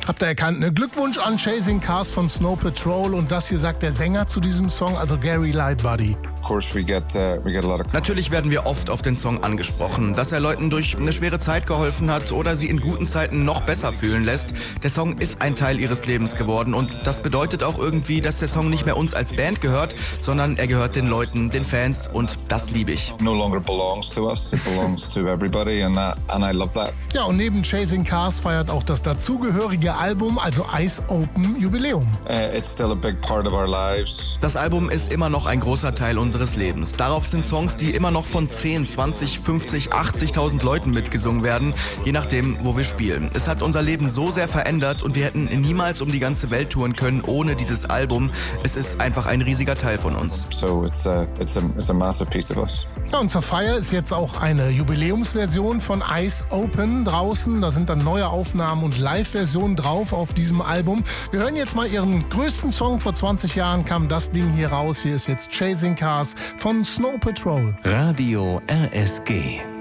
Habt ihr erkannt, ne? Glückwunsch an Chasing Cars von Snow Patrol. Und das hier sagt der Sänger zu diesem Song, also Gary Lightbody. Natürlich werden wir oft auf den Song angesprochen, dass er Leuten durch eine schwere Zeit geholfen hat oder sie in guten Zeiten noch besser fühlen lässt. Der Song ist ein Teil ihres Lebens geworden und das bedeutet auch irgendwie, dass der Song nicht mehr uns als Band gehört, sondern er gehört den Leuten, den Fans und das liebe ich. No longer belongs to us, it belongs to everybody and I love that. Ja, und neben Chasing Cars feiert auch das dazugehörige Album, also Eyes Open, Jubiläum. It's still a big part of our lives. Das Album ist immer noch ein großer Teil unseres Lebens. Darauf sind Songs, die immer noch von 10, 20, 50, 80.000 Leuten mitgesungen werden, je nachdem, wo wir spielen. Es hat unser Leben so sehr verändert und wir hätten niemals um die ganze Welt touren können ohne dieses Album. Es ist einfach ein riesiger Teil von uns. So it's a massive piece of us. Ja, und zur Feier ist jetzt auch eine Jubiläumsversion von Eyes Open draußen. Da sind dann neue Aufnahmen und Live-Versionen drauf auf diesem Album. Wir hören jetzt mal ihren größten Song. Vor 20 Jahren kam das Ding hier raus. Hier ist jetzt Chasing Cars von Snow Patrol. Radio RSG.